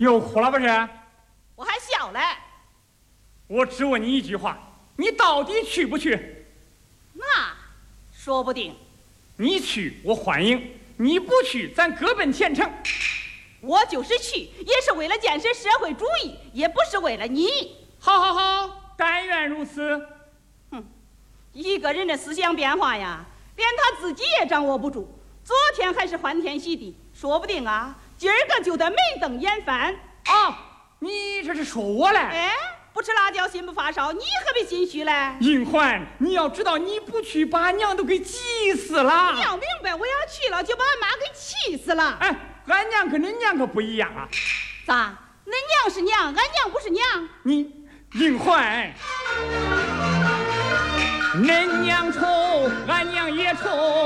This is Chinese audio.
又哭了不是？ 我还小嘞。 我只问你一句话，你到底去不去？ 那说不定。 你去我欢迎，你不去咱各奔前程。 我就是去，也是为了建设社会主义，也不是为了你。 好好好，但愿如此。 一个人的思想变化呀，连他自己也掌握不住。昨天还是欢天喜地，说不定啊，今儿个就得眉瞪眼翻。 哦，你这是说我嘞？ 哎，不吃辣椒心不发烧，你何必心虚嘞？ 银环，你要知道，你不去，把俺娘都给急死了。 你要明白，我要去了，就把俺妈给气死了。 哎，俺娘跟恁娘可不一样啊。 咋？恁娘是娘，俺娘不是娘。 你银环。恁娘丑，俺娘也丑。